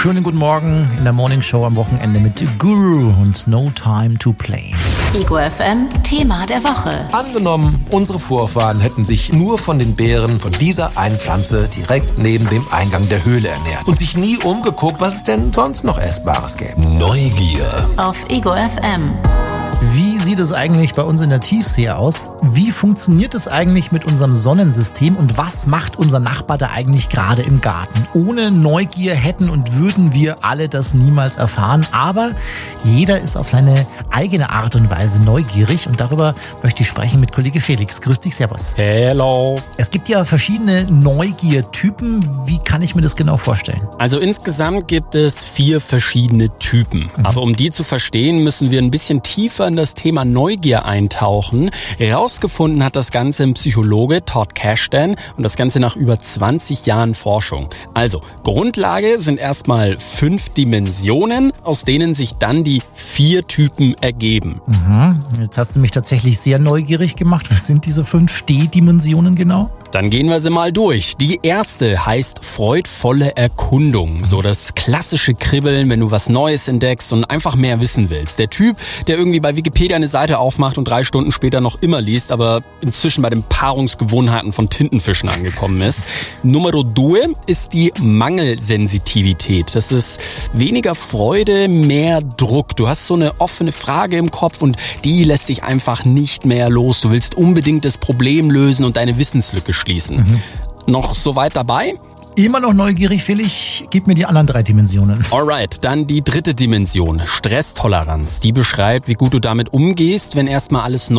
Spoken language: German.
Schönen guten Morgen in der Morning Show am Wochenende mit Guru und No Time to Play. Ego FM, Thema der Woche. Angenommen, unsere Vorfahren hätten sich nur von den Beeren von dieser einen Pflanze direkt neben dem Eingang der Höhle ernährt und sich nie umgeguckt, was es denn sonst noch Essbares gäbe. Neugier. Auf Ego FM. Wie sieht es eigentlich bei uns in der Tiefsee aus? Wie funktioniert es eigentlich mit unserem Sonnensystem und was macht unser Nachbar da eigentlich gerade im Garten? Ohne Neugier hätten und würden wir alle das niemals erfahren, aber jeder ist auf seine eigene Art und Weise neugierig und darüber möchte ich sprechen mit Kollege Felix. Grüß dich, servus. Hello. Es gibt ja verschiedene Neugiertypen. Wie kann ich mir das genau vorstellen? Also insgesamt gibt es 4 verschiedene Typen. Aber um die zu verstehen, müssen wir ein bisschen tiefer in das Thema Neugier eintauchen. Herausgefunden hat das Ganze ein Psychologe Todd Kashdan und das Ganze nach über 20 Jahren Forschung. Also Grundlage sind erstmal 5 Dimensionen, aus denen sich dann die 4 Typen ergeben. Jetzt hast du mich tatsächlich sehr neugierig gemacht. Was sind diese 5 D-Dimensionen genau? Dann gehen wir sie mal durch. Die erste heißt freudvolle Erkundung. So das klassische Kribbeln, wenn du was Neues entdeckst und einfach mehr wissen willst. Der Typ, der irgendwie bei Wikipedia eine Seite aufmacht und 3 Stunden später noch immer liest, aber inzwischen bei den Paarungsgewohnheiten von Tintenfischen angekommen ist. Numero 2 ist die Mangelsensitivität. Das ist weniger Freude, mehr Druck. Du hast so eine offene Frage im Kopf und die lässt dich einfach nicht mehr los. Du willst unbedingt das Problem lösen und deine Wissenslücke schließen. Noch so weit dabei? Immer noch neugierig, Felix. Gib mir die anderen 3 Dimensionen. Alright, dann die 3. Dimension, Stresstoleranz. Die beschreibt, wie gut du damit umgehst, wenn erstmal alles neu